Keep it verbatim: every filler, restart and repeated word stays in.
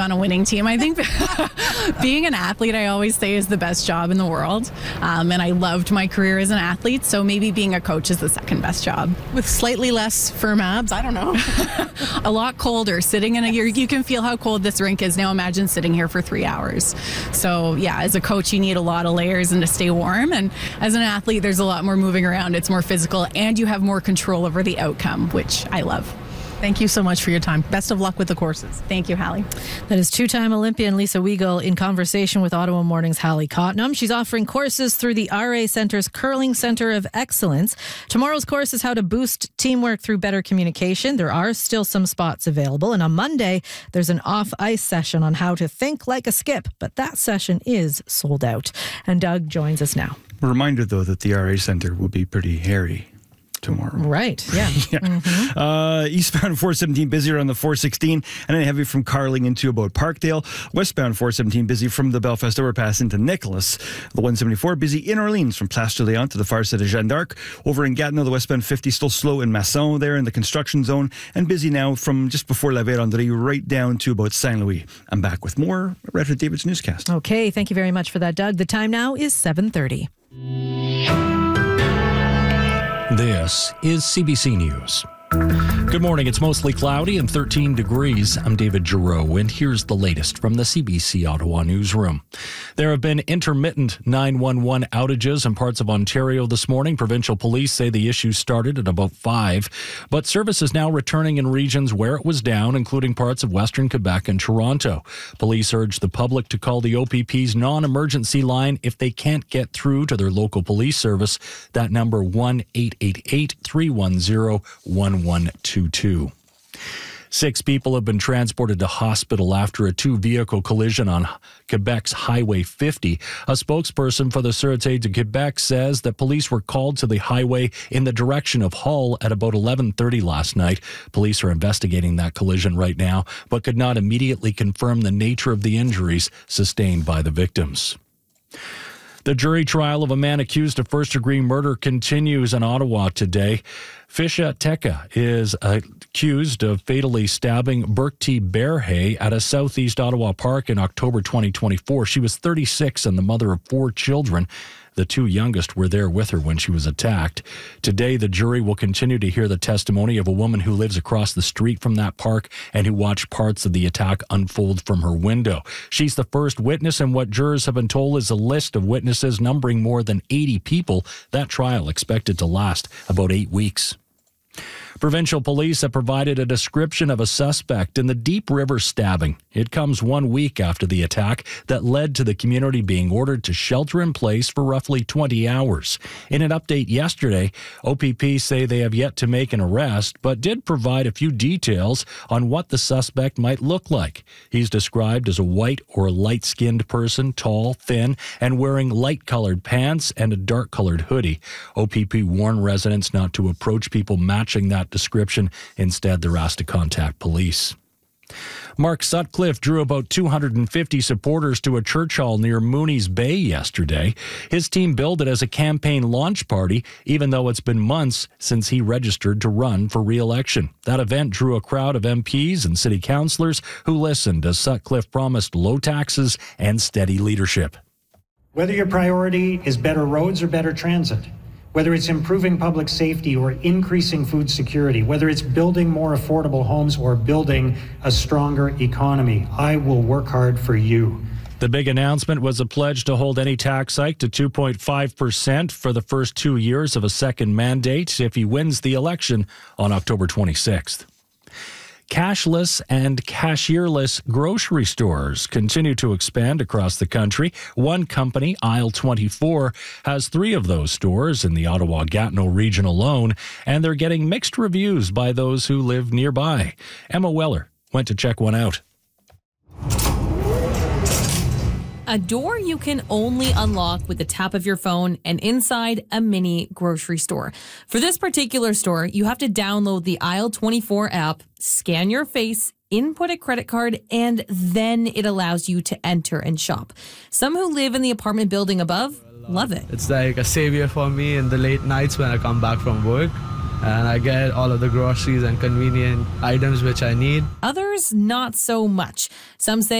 on a winning team. I think being an athlete, I always say, is the best job in the world. Um, and I loved my career as an athlete. So maybe being a coach is the second best job. With slightly less firm abs, I don't know. A lot colder. Sitting in a, you you can feel how cold this rink is. Now imagine sitting here for three hours. So yeah, as a coach, you need a lot of layers and to stay warm. And as an athlete, there's a lot more moving around. It's more physical and you have more control over the outcome, which I love. Thank you so much for your time. Best of luck with the courses. Thank you, Hallie. That is two-time Olympian Lisa Weigel in conversation with Ottawa Morning's Hallie Cotnam. She's offering courses through the R A Centre's Curling Centre of Excellence. Tomorrow's course is how to boost teamwork through better communication. There are still some spots available. And on Monday, there's an off-ice session on how to think like a skip. But that session is sold out. And Doug joins us now. A reminder, though, that the R A Centre will be pretty hairy tomorrow. Right, yeah. yeah. Mm-hmm. Uh, eastbound four seventeen busy around the four sixteen, and then heavy from Carling into about Parkdale. Westbound four seventeen busy from the Belfast overpass into Nicholas. The one seventy-four busy in Orleans from Place de Léon to the far side of Jeanne d'Arc. Over in Gatineau, the westbound fifty still slow in Masson there in the construction zone, and busy now from just before La Vérendrye right down to about Saint Louis. I'm back with more right at David's newscast. Okay, thank you very much for that, Doug. The time now is seven thirty. This is C B C News. Good morning. It's mostly cloudy and thirteen degrees. I'm David Giroux, and here's the latest from the C B C Ottawa newsroom. There have been intermittent nine one one outages in parts of Ontario this morning. Provincial police say the issue started at about five, but service is now returning in regions where it was down, including parts of Western Quebec and Toronto. Police urge the public to call the O P P's non-emergency line if they can't get through to their local police service. That number, one eight eight eight, three one zero, one one two two. Six people have been transported to hospital after a two-vehicle collision on Quebec's Highway fifty. A spokesperson for the Sûreté de Québec says that police were called to the highway in the direction of Hull at about eleven thirty last night. Police are investigating that collision right now, but could not immediately confirm the nature of the injuries sustained by the victims. The jury trial of a man accused of first-degree murder continues in Ottawa today. Fisha Teka is accused of fatally stabbing Burke T. Bearhay at a southeast Ottawa park in October twenty twenty-four. She was thirty-six and the mother of four children. The two youngest were there with her when she was attacked. Today, the jury will continue to hear the testimony of a woman who lives across the street from that park and who watched parts of the attack unfold from her window. She's the first witness, and what jurors have been told is a list of witnesses numbering more than eighty people. That trial expected to last about eight weeks. Provincial police have provided a description of a suspect in the Deep River stabbing. It comes one week after the attack that led to the community being ordered to shelter in place for roughly twenty hours. In an update yesterday, O P P say they have yet to make an arrest, but did provide a few details on what the suspect might look like. He's described as a white or light-skinned person, tall, thin, and wearing light-colored pants and a dark-colored hoodie. O P P warned residents not to approach people matching that description. Instead, they're asked to contact police. Mark Sutcliffe drew about two hundred fifty supporters to a church hall near Mooney's Bay yesterday. His team billed it as a campaign launch party, even though it's been months since he registered to run for re-election. That event drew a crowd of M Ps and city councillors who listened as Sutcliffe promised low taxes and steady leadership. Whether your priority is better roads or better transit, whether it's improving public safety or increasing food security, whether it's building more affordable homes or building a stronger economy, I will work hard for you. The big announcement was a pledge to hold any tax hike to two point five percent for the first two years of a second mandate if he wins the election on October twenty-sixth. Cashless and cashierless grocery stores continue to expand across the country. One company, Aisle twenty-four, has three of those stores in the Ottawa-Gatineau region alone, and they're getting mixed reviews by those who live nearby. Emma Weller went to check one out. A door you can only unlock with the tap of your phone, and inside a mini grocery store. For this particular store, you have to download the Aisle twenty-four app, scan your face, input a credit card, and then it allows you to enter and shop. Some who live in the apartment building above love it. It's like a savior for me in the late nights when I come back from work. And I get all of the groceries and convenient items which I need. Others, not so much. Some say